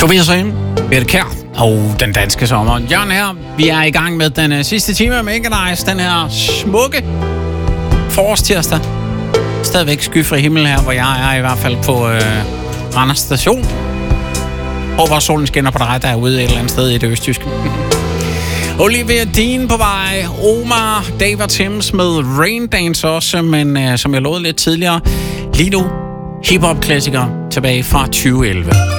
Tobias Rahim, Birte Kjær og den danske sommer. Jørgen her. Vi er i gang med den sidste time med Enkedice. Den her smukke forårstirsdag. Stadigvæk skyfri himmel her, hvor jeg er i hvert fald på Randers station. Håber solen skinner på dig derude et eller andet sted i det østjyske. Olivia Dean på vej. Omar, David Timms med Rain Dance også, men som jeg lovede lidt tidligere, lige nu hip-hop-klassikere tilbage fra 2011.